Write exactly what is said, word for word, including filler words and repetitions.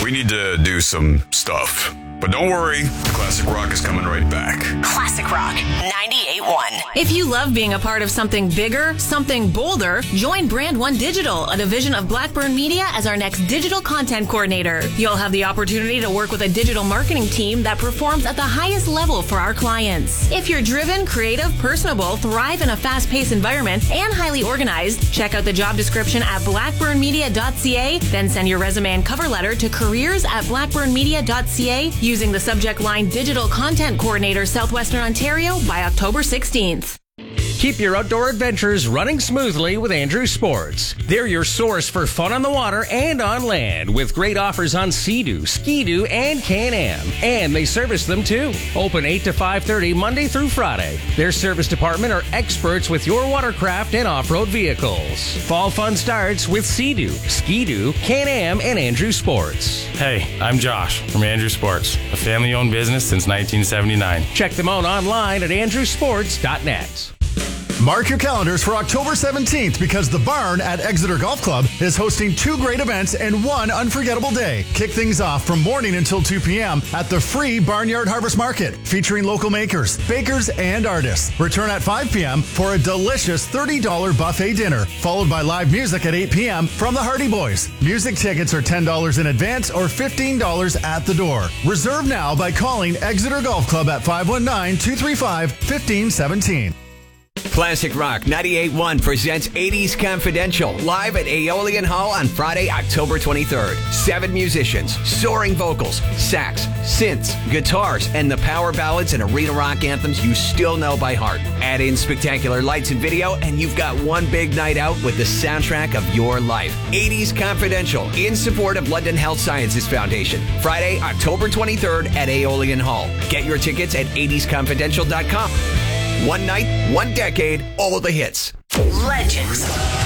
we need to do some stuff. But don't worry, Classic Rock is coming right back. Classic Rock ninety-eight point one. If you love being a part of something bigger, something bolder, join Brand One Digital, a division of Blackburn Media, as our next digital content coordinator. You'll have the opportunity to work with a digital marketing team that performs at the highest level for our clients. If you're driven, creative, personable, thrive in a fast-paced environment, and highly organized, check out the job description at blackburn media dot c a, then send your resume and cover letter to careers at blackburn media dot c a using the subject line Digital Content Coordinator Southwestern Ontario by October sixteenth. Keep your outdoor adventures running smoothly with Andrew Sports. They're your source for fun on the water and on land, with great offers on Sea-Doo, Ski-Doo, and Can-Am. And they service them too. Open eight to five thirty Monday through Friday. Their service department are experts with your watercraft and off-road vehicles. Fall fun starts with Sea-Doo, Ski-Doo, Can-Am, and Andrew Sports. Hey, I'm Josh from Andrew Sports, a family-owned business since nineteen seventy-nine. Check them out online at andrew sports dot net. Mark your calendars for October seventeenth because the Barn at Exeter Golf Club is hosting two great events in one unforgettable day. Kick things off from morning until two p.m. at the free Barnyard Harvest Market, featuring local makers, bakers, and artists. Return at five p.m. for a delicious thirty dollars buffet dinner, followed by live music at eight p.m. from the Hardy Boys. Music tickets are ten dollars in advance or fifteen dollars at the door. Reserve now by calling Exeter Golf Club at five one nine, two three five, one five one seven. Classic Rock ninety-eight point one presents eighties Confidential live at Aeolian Hall on Friday, October twenty-third. Seven musicians, soaring vocals, sax, synths, guitars, and the power ballads and arena rock anthems you still know by heart. Add in spectacular lights and video, and you've got one big night out with the soundtrack of your life. eighties Confidential, in support of London Health Sciences Foundation. Friday, October twenty-third at Aeolian Hall. Get your tickets at eighties confidential dot com. One night, one decade, all the hits. Legends.